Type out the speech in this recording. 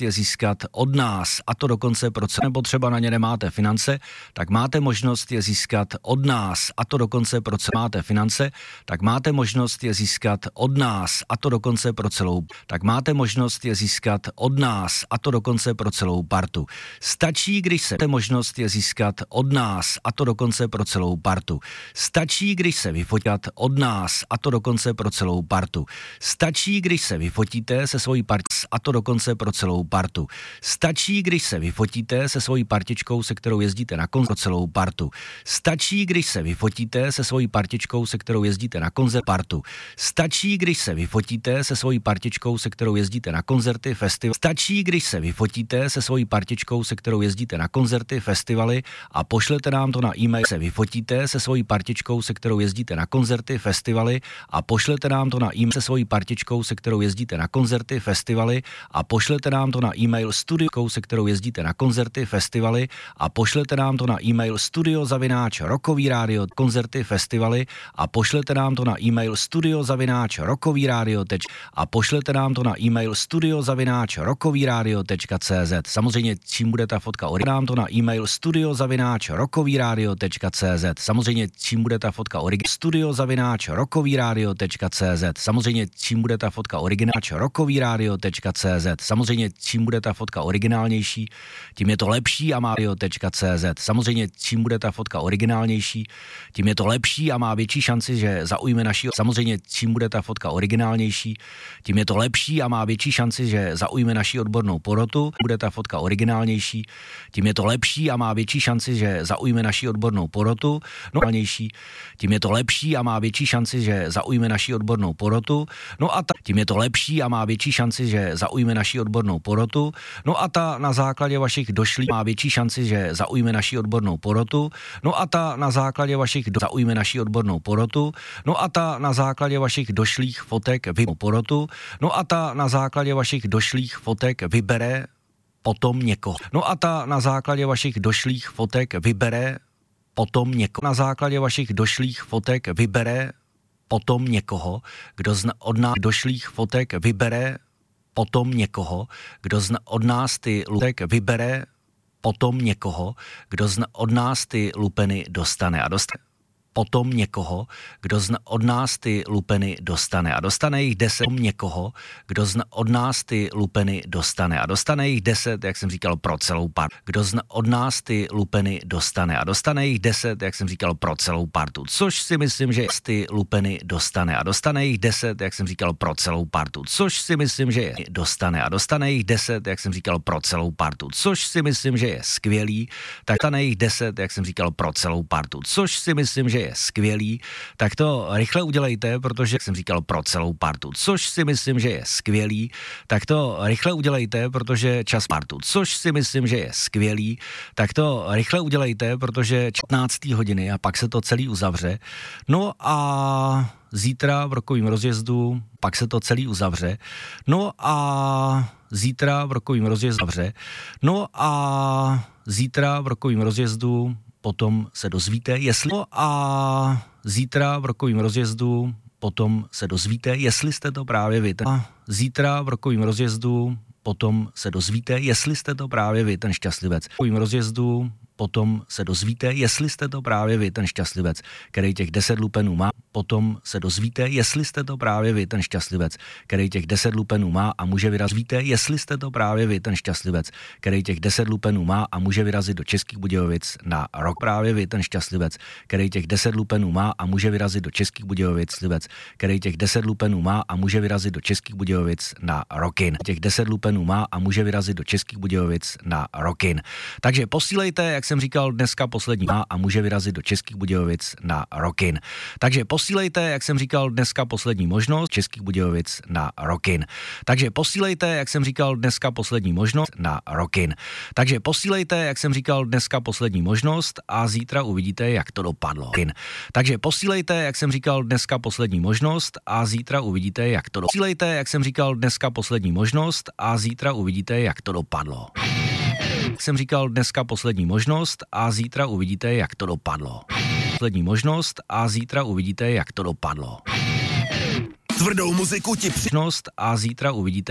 možnost je získat od nás, a to dokonce procent, nebo třeba na ně nemáte finance, tak máte možnost je získat od nás, a to dokonce procent, máte finance, tak máte možnost je získat od nás, a to dokonce pro celou, tak máte možnost je získat od nás, a to dokonce pro celou partu. Stačí, když se možnost je získat od nás, a to dokonce pro celou partu. Stačí, když se vyfotit od nás, a to dokonce pro celou partu. Stačí, když se vyfotíte se svojí partí, a to dokonce pro celou partu. Stačí, když se vyfotíte se svojí partičkou, se kterou jezdíte na koncert, pro celou partu. Stačí, když se vyfotíte se svojí partičkou, se kterou jezdíte na koncert, partu. Stačí, když se vyfotíte se svojí partičkou, se kterou jezdíte na koncerty, festivaly. Stačí, když se vyfotíte se svojí partičkou, se kterou jezdíte na koncerty, festivaly a pošlete nám to na e-mail. Se vyfotíte se svojí partičkou, se kterou jezdíte na koncerty, festivaly a pošlete nám to na e-mail. Se svojí partičkou, se kterou jezdíte na koncerty, festivaly a pošlete nám to na e-mail studio, se kterou jezdíte na koncerty, festivaly a pošlete nám to na e-mail studio@rockovyradio koncerty, festivaly a pošlete nám to na e-mail studio@rockovyradio a pošlete nám to na e-mail studio@rockovyradio.cz. Samozřejmě čím bude ta fotka nám to na e-mail studio@rockovyradio.cz. Samozřejmě čím bude ta fotka studio@rockovyradio.cz. Samozřejmě čím bude ta fotka rockovyradio.cz. Samozřejmě čím bude ta fotka originálnější, tím je to lepší a má radio.cz. Samozřejmě čím bude ta fotka originálnější, tím je to lepší a má větší šanci, že zaujme naši. Samozřejmě čím bude ta fotka originálnější, tím je to lepší a má větší šanci, že zaujme naši odbornou porotu. Bude ta fotka originálnější, tím je to lepší a má větší šanci, že zaujme naši odbornou porotu. Tím je to lepší a má větší šanci, že zaujme naši odbornou porotu. No a tím je to lepší a má větší šanci, že zaujme naši odbornou porotu. No a ta na základě vašich došlých má větší šanci, že zaujme naši odbornou porotu. No a ta na základě vašich zaujme naši odbornou porotu. No a ta na základě vašich došlých fotek porotu. No a ta na základě vašich došlých fotek vybere potom někoho. No a ta na základě vašich došlých fotek vybere potom někoho. Na základě vašich došlých fotek vybere potom někoho, kdo od nás došlých fotek vybere potom někoho, kdo od nás ty lutek vybere potom někoho, kdo od nás ty lupeny dostane a dostane potom někoho, kdo od nás ty lupeny dostane a dostane jich 10 někoho, kdo od nás ty lupeny dostane a dostane jich 10, jak jsem říkal, pro celou partu. Kdo od nás ty lupeny dostane a dostane jich 10, jak jsem říkal, pro celou partu. Což si myslím, že ty lupeny dostane a dostane jich 10, jak jsem říkal, pro celou partu. Což si myslím, že je dostane a dostane jich 10, jak jsem říkal, pro celou partu. Což si myslím, že je skvělý, tak dostane jich 10, jak jsem říkal, pro celou partu. Což si myslím, že je skvělý, tak to rychle udělejte, protože jsem říkal pro celou partu, což si myslím, že je skvělý, tak to rychle udělejte, protože čas partu, což si myslím, že je skvělý, tak to rychle udělejte, protože 15. hodiny a pak se to celý uzavře. No a zítra v rokovém rozjezdu pak se to celý uzavře. No a zítra v rokovém rozjezdu zavře. No a zítra v rokovém rozjezdu potom se dozvíte, jestli a zítra v rokovém rozjezdu potom se dozvíte, jestli jste to právě vy. A zítra v rokovém rozjezdu potom se dozvíte, jestli jste to právě vy, ten šťastlivec. V rokovém rozjezdu potom se dozvíte, jestli jste to právě vy, ten šťastlivec, který těch 10 lupenů má. Potom se dozvíte, jestli jste to právě vy, ten šťastlivec, který těch 10 lupenů má a může vyrazit. Víte, jestli jste to právě vy, ten šťastlivec, který těch 10 lupenů má a může vyrazit do Českých Budějovic na rok. Právě vy, ten šťastlivec, který těch 10 lupenů má a může vyrazit do Českých Budějovic, slivec, který těch 10 lupenů má a může vyrazit do Českých Budějovic na rokin. Těch 10 lupenů má a může vyrazit do Českých Budějovic na rokin. Takže posílejte, jak jsem říkal, dneska poslední má a může vyrazit do Českých Budějovic na rokin. Takže posílejte, jak jsem říkal, dneska poslední možnost Českých Budějovic na rokin. Takže posílejte, jak jsem říkal, dneska poslední možnost na rokin. Takže posílejte, jak jsem říkal, dneska poslední možnost a zítra uvidíte, jak to dopadlo. Takže posílejte, jak jsem říkal, dneska poslední možnost a zítra uvidíte, jak to dopadlo. Posílejte, jak jsem říkal, dneska poslední možnost a zítra uvidíte, jak to dopadlo. Jak jsem říkal, dneska poslední možnost a zítra uvidíte, jak to dopadlo. Poslední možnost a zítra uvidíte, jak to dopadlo. Tvrdou muziku ti a zítra uvidíte,